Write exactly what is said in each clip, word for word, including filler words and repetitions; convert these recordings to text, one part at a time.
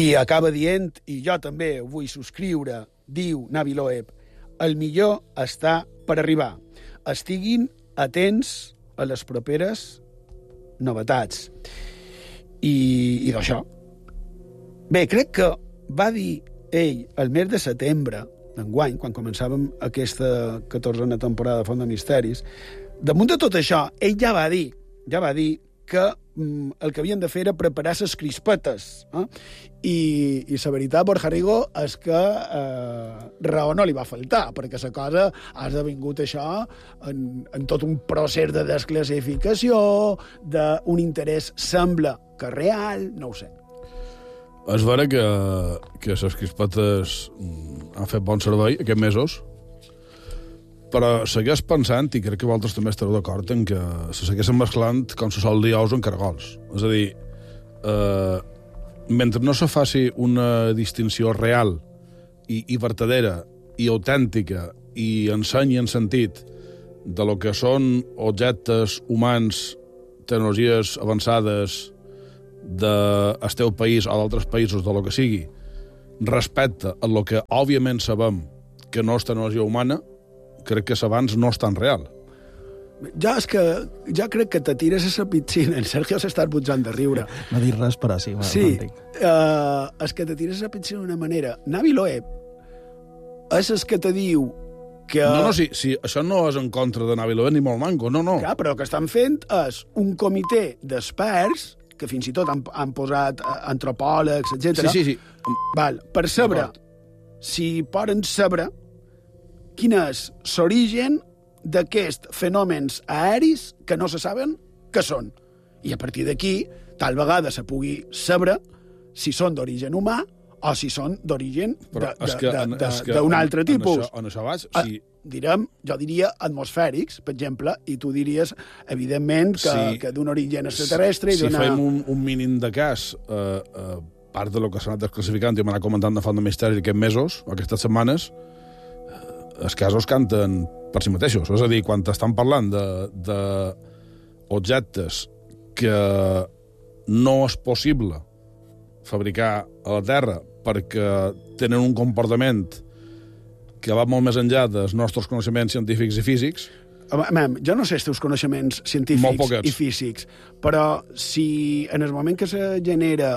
I acaba dient, i jo també ho vull subscriure, diu Navi Loeb, el millor està per arribar. Estiguin atents a les properes novetats. I, i d'això. Bé, crec que va dir ell el mes de setembre d'enguany, quan començàvem aquesta catorzena temporada de Font de Misteris, damunt de tot això, ell ja va dir, ja va dir que mm, el que havien de fer era preparar les crispetes. Eh? I, i la veritat, Borja Rigo, és que eh, raó no li va faltar, perquè la cosa ha esdevingut això en, en tot un procés de desclassificació, d'un interès sembla que real, no ho sé. És vera que, que les crispetes han fet bon servei aquests mesos, però segueix pensant, i crec que vosaltres també estareu d'acord, en que se segueixen mesclant com se sol dir ous en caragols. És a dir, eh, mentre no se faci una distinció real i, i vertadera i autèntica i ensenyi en sentit de lo que són objectes humans, tecnologies avançades del teu país o d'altres països, de lo que sigui, respecte a lo que òbviament sabem que no és tecnologia humana, crec que l'abans no és tan real. Jo és que jo crec que te tires a la piscina. En Sergio s'està butjant de riure. No dic res, però sí. Sí, uh, és que te tires a la piscina d'una manera. Navi Loeb és el que te diu que... No, no, sí, sí, això no és en contra de Navi Loeb ni molt manco, no, no. Clar, però el que estan fent és un comitè d'experts que fins i tot han, han posat antropòlegs, etcètera. Sí, sí, sí. Val, per saber si poden saber quin és l'origen d'aquests fenòmens aeris que no se saben què són. I a partir d'aquí, tal vegada se pugui saber si són d'origen humà o si són d'origen d'un altre tipus. En això vaig, sí. Direm, jo diria atmosfèrics, per exemple, i tu diries, evidentment, que, sí, que d'un origen extraterrestre... Si fem un, un mínim de cas, eh, eh, part de lo que s'ha anat desclassificant i m'ha anat comentant de Font de Misteri aquests mesos, aquestes setmanes, eh, els casos canten per si mateixos. És a dir, quan estan parlant de, de objectes que no és possible fabricar a la Terra perquè tenen un comportament que va molt més enllà dels nostres coneixements científics i físics. Mem, jo no sé els teus coneixements científics i físics, però si en el moment que se genera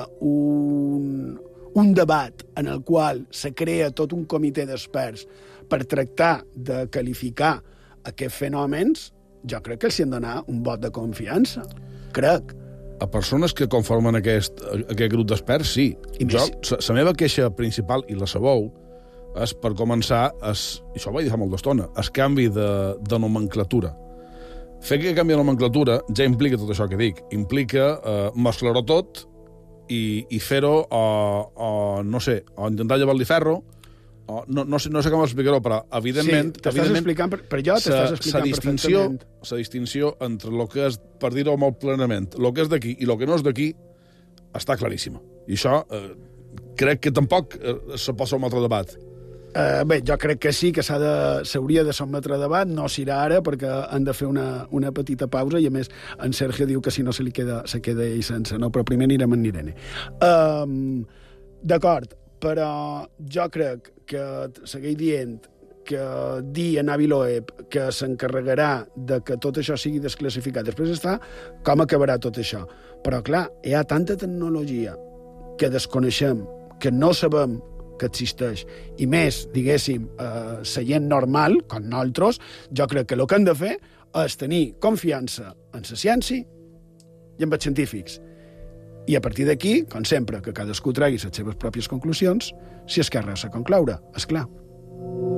un, un debat en el qual se crea tot un comitè d'experts per tractar de qualificar aquests fenòmens, jo crec que els hi han de donar un vot de confiança. Crec. A persones que conformen aquest, aquest grup d'experts, sí. I jo, la meva queixa principal, i la sabeu, és, per començar, és, i això ho vaig dir fa molt d'estona, el canvi de, de nomenclatura. Fer que canvi de nomenclatura ja implica tot això que dic. Implica eh, mesclar-ho tot i, i fer-ho, o, o, no sé, o intentar llevar-li ferro, o, no, no, sé, no sé com explicar-ho, però evidentment... Sí, t'estàs explicant, per, per jo t'estàs explicant perfectament. La distinció entre el que és, per dir-ho molt plenament, el que és d'aquí i el que no és d'aquí, està claríssima. I això eh, crec que tampoc eh, se pot ser un altre debat. Uh, bé, jo crec que sí, que s'hauria de, de sotmetre a debat, no s'irà ara, perquè han de fer una, una petita pausa, i a més en Sergio diu que si no se li queda, se queda ell sense, no? Però primer anirem en Irene. Um, D'acord, però jo crec que segueix dient que dir a Navi Loeb que s'encarregarà de que tot això sigui desclassificat. Després està com acabarà tot això. Però, clar, hi ha tanta tecnologia que desconeixem, que no sabem que existeix, i més, diguéssim, eh, la gent normal, com nosaltres, jo crec que el que hem de fer és tenir confiança en la ciència i en els científics. I a partir d'aquí, com sempre, que cadascú tregui les seves pròpies conclusions, si és que res a concloure, és clar.